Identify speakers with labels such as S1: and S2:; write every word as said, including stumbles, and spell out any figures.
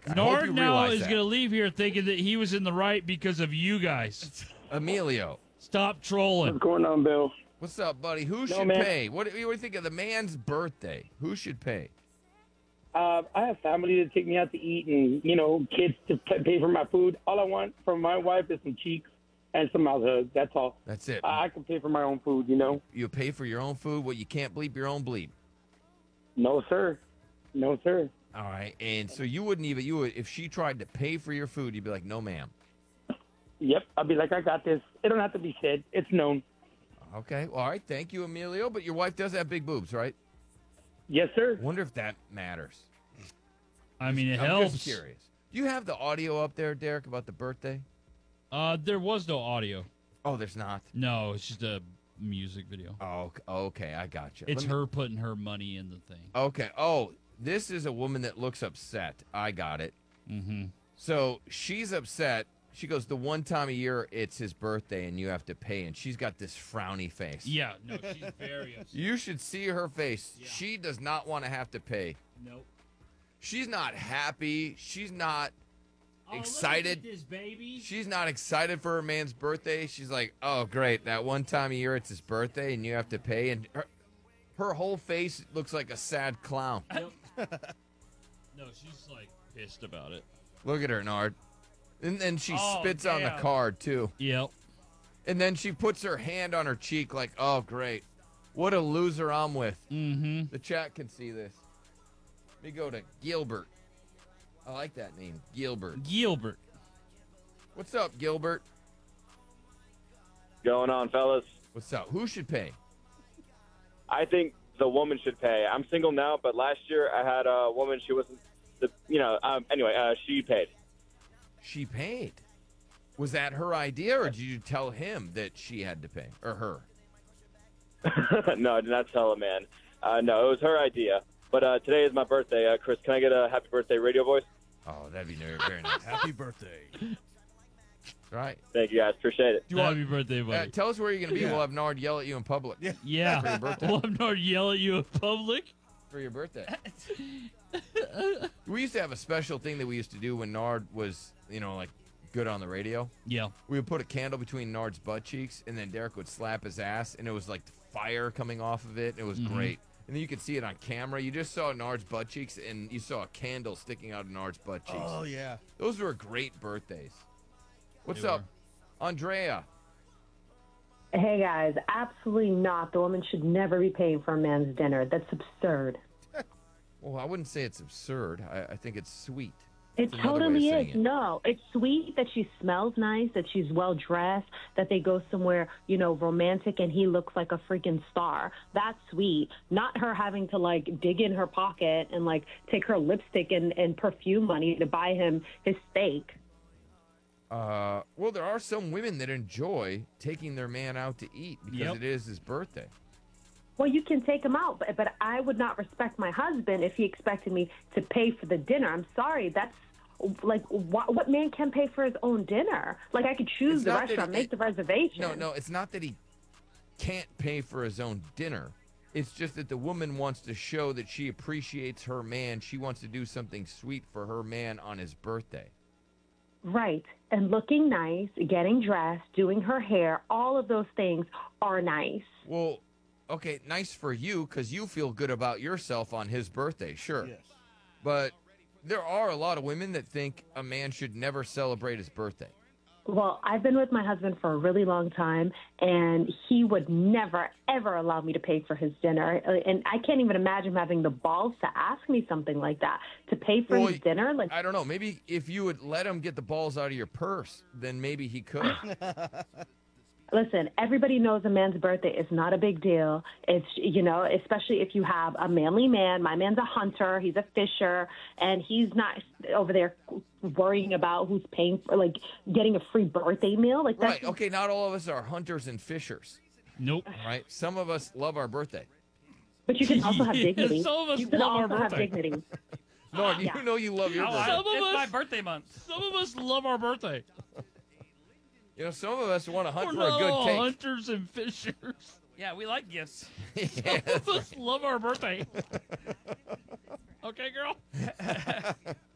S1: I hope
S2: Nord
S1: you
S2: now
S1: realize
S2: is
S1: that.
S2: going to leave here thinking that he was in the right because of you guys.
S1: Emilio.
S2: Stop trolling.
S3: What's going on, Bill?
S1: What's up, buddy? Who
S3: No,
S1: should
S3: man.
S1: pay? What, what do you think of the man's birthday? Who should pay?
S3: Uh, I have family to take me out to eat and, you know, kids to p- pay for my food. All I want from my wife is some cheeks and some mouth hugs. That's all.
S1: That's it.
S3: I, I can pay for my own food, you know?
S1: You pay for your own food. Well, you can't bleep your own bleep.
S3: No, sir. No, sir.
S1: All right. And so you wouldn't even, you would, if she tried to pay for your food, you'd be like, no, ma'am.
S3: Yep. I'll be like, I got this. It don't have to be said. It's known.
S1: Okay. Well, all right. Thank you, Emilio. But your wife does have big boobs, right?
S3: Yes, sir.
S1: Wonder if that matters.
S2: I mean, it
S1: I'm
S2: helps.
S1: just curious. Do you have the audio up there, Derek, about the birthday?
S2: Uh, there was no audio.
S1: Oh, there's not.
S2: No, it's just a music video.
S1: Oh, ok- okay. I got you.
S2: It's
S1: Let me-
S2: her putting her money in the thing.
S1: Okay. Oh, this is a woman that looks upset. I got it.
S2: Mm-hmm.
S1: So she's upset. She goes, the one time a year it's his birthday and you have to pay. And she's got this frowny face.
S2: Yeah, no, she's very upset.
S1: You should see her face.
S2: Yeah.
S1: She does not want to have to pay.
S2: Nope.
S1: She's not happy. She's not
S2: Oh,
S1: excited.
S2: look at this, baby.
S1: She's not excited for her man's birthday. She's like, oh, great. That one time a year it's his birthday and you have to pay. And her, her whole face looks like a sad clown.
S2: No, she's like pissed about it.
S1: Look at her, Nard. And then she
S2: Oh,
S1: spits on the
S2: damn.
S1: card, too.
S2: Yep.
S1: And then she puts her hand on her cheek like, oh, great. What a loser I'm with.
S2: Mm-hmm.
S1: The chat can see this. Let me go to Gilbert. I like that name, Gilbert.
S2: Gilbert.
S1: What's up, Gilbert?
S4: Going on, fellas?
S1: What's up? Who should pay?
S4: I think the woman should pay. I'm single now, but last year I had a woman. She wasn't, the, you know. Um, anyway, uh, she paid.
S1: She paid. Was that her idea, or did you tell him that she had to pay, or her?
S4: No, I did not tell a man. Uh, no, it was her idea. But uh, today is my birthday. Uh, Chris, can I get a happy birthday radio voice?
S1: Oh, that'd be very, very nice.
S5: Happy birthday.
S1: Right.
S4: Thank you, guys. Appreciate it.
S1: Do you want,
S2: Happy birthday,
S1: uh,
S2: buddy.
S1: tell us where you're going to be.
S5: Yeah.
S1: We'll have Nard yell at you in public.
S5: Yeah.
S2: Yeah.
S1: For your birthday.
S2: We'll have Nord yell at you in public.
S1: For your birthday. We used to have a special thing that we used to do when Nard was, you know, like good on the radio.
S2: Yeah.
S1: We would put a candle between Nard's butt cheeks, and then Derek would slap his ass, and it was like fire coming off of it. And it was
S2: Mhm.
S1: great. And then you could see it on camera. You just saw Nard's butt cheeks, and you saw a candle sticking out of Nard's butt cheeks.
S5: Oh, yeah.
S1: Those were great birthdays. What's
S2: They
S1: up, Andrea?
S6: Hey guys, absolutely not. The woman should never be paying for a man's dinner. That's absurd.
S1: Well, I wouldn't say it's absurd. I, I think it's sweet.
S6: It
S1: That's another way of
S6: totally
S1: saying
S6: is.
S1: it.
S6: No, it's sweet that she smells nice, that she's well dressed, that they go somewhere, you know, romantic and he looks like a freaking star. That's sweet. Not her having to like dig in her pocket and like take her lipstick and, and perfume money to buy him his steak.
S1: Uh, well, there are some women that enjoy taking their man out to eat because
S2: Yep.
S1: it is his birthday.
S6: Well, you can take him out, but, but I would not respect my husband if he expected me to pay for the dinner. I'm sorry. That's like, what, what man can pay for his own dinner? Like, I could choose
S1: It's
S6: the
S1: not that
S6: restaurant,
S1: he-
S6: make the reservation.
S1: No, no, it's not that he can't pay for his own dinner. It's just that the woman wants to show that she appreciates her man. She wants to do something sweet for her man on his birthday.
S6: Right. And looking nice, getting dressed, doing her hair, all of those things are nice.
S1: Well, okay, nice for you because you feel good about yourself on his birthday, sure.
S5: Yes.
S1: But there are a lot of women that think a man should never celebrate his birthday.
S6: Well, I've been with my husband for a really long time, and he would never, ever allow me to pay for his dinner. And I can't even imagine him having the balls to ask me something like that, to pay for
S1: Well,
S6: his dinner. Like,
S1: I don't know. Maybe if you would let him get the balls out of your purse, then maybe he could.
S6: listen, everybody knows a man's birthday is not a big deal. It's, you know, especially if you have a manly man. My man's a hunter. He's a fisher, and he's not over there worrying about who's paying for, like, getting a free birthday meal. Like, that's
S1: Right. Okay, not all of us are hunters and fishers.
S2: Nope.
S1: Right? Some of us love our birthday.
S6: But you can also have
S2: Yeah,
S6: dignity.
S2: some of us
S6: you can
S2: love our
S6: also have
S2: birthday.
S6: dignity.
S1: No, you
S6: Yeah.
S1: know you love your
S7: Oh,
S1: birthday.
S7: I,
S2: Some of
S7: it's
S2: us-
S7: my birthday month.
S2: Some of us love our birthday.
S1: You know, some of us want to hunt
S2: We're
S1: for a
S2: not
S1: good
S2: all
S1: cake.
S2: hunters and fishers.
S7: Yeah, we like gifts.
S1: Yeah,
S2: Some
S1: that's
S2: of us love our birthday. Okay, girl?